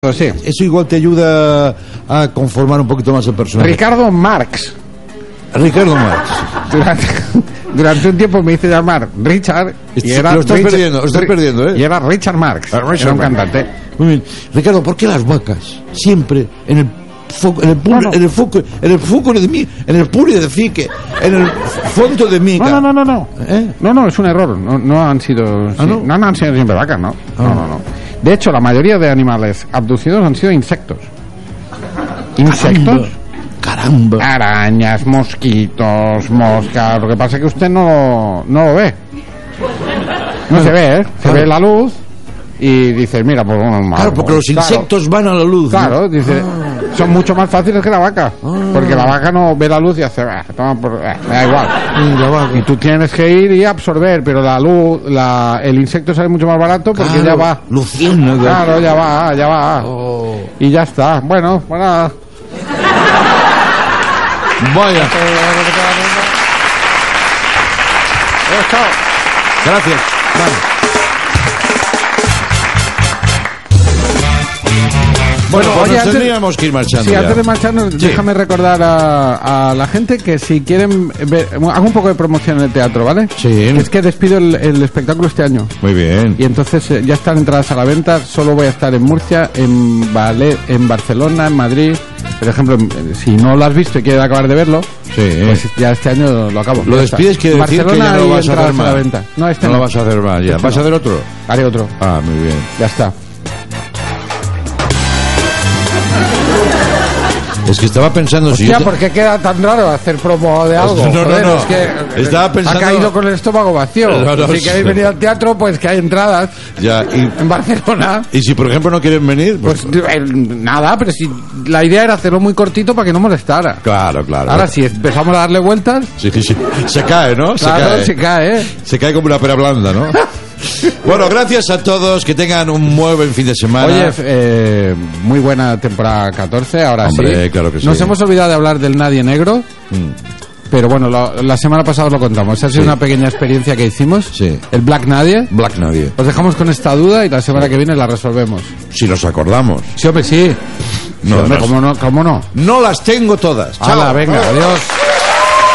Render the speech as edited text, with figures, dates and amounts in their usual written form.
Pues sí. Eso igual te ayuda a conformar un poquito más el personaje. Ricardo Marx. Durante un tiempo me hice llamar Richard y era lo estás perdiendo, ¿eh? Y era Richard Marx. Era un cantante. Muy bien. Ricardo, ¿por qué las vacas siempre en el foco de mí, en el puri de fique, en el fondo de mí? No. ¿Eh? No, es un error. No han sido. No han sido siempre vacas, no. No. De hecho, la mayoría de animales abducidos han sido insectos. ¿Insectos? Caramba. Arañas, mosquitos, moscas. Lo que pasa es que usted no lo ve. No se ve, ¿eh? Se ve la luz y dice, mira, pues bueno, claro, porque los insectos van a la luz. Claro, ¿no? Dice, son mucho más fáciles que la vaca. Porque la vaca no ve la luz y hace, me da igual. Y tú tienes que ir y absorber, pero la luz, el insecto sale mucho más barato porque ya va. Luciendo. Claro, ya va. Y ya está. Bueno, pues nada. Vaya. Chao. Gracias. Vale. Bueno, pues nos tendríamos que ir marchando. Sí, antes de marcharnos, déjame recordar a la gente que si quieren ver, hago un poco de promoción en el teatro, ¿vale? Sí. Es que despido el espectáculo este año. Muy bien. Y entonces ya están entradas a la venta. Solo voy a estar en Murcia, en Barcelona, en Madrid. Por ejemplo, si no lo has visto y quieres acabar de verlo, pues ya este año lo acabo. Lo despides, quiere decir que ya no lo vas a hacer más. No, no lo vas a hacer más ya. ¿Vas a hacer otro? Haré otro. Ah, muy bien. Ya está. Es que estaba pensando... Hostia, ¿por qué queda tan raro hacer promo de algo? No. Es que estaba pensando... ha caído con el estómago vacío. Si queréis venir al teatro, pues que hay entradas en Barcelona. ¿Y si, por ejemplo, no quieren venir? Pues nada, pero si la idea era hacerlo muy cortito para que no molestara. Claro. Ahora, si empezamos a darle vueltas... Sí. Se cae, ¿no? Claro, se cae. Se cae como una pera blanda, ¿no? Bueno, gracias a todos, que tengan un muy buen fin de semana. Oye, muy buena temporada 14, ahora Hombre, sí. Claro que sí. Nos hemos olvidado de hablar del Nadie Negro, pero bueno, la semana pasada os lo contamos. Ha sido una pequeña experiencia que hicimos. Sí. El Black Nadie. Os dejamos con esta duda y la semana que viene la resolvemos. Si nos acordamos. Sí, hombre, sí. No, sí, hombre, ¿cómo no? No las tengo todas. Chao. Hala, venga, adiós.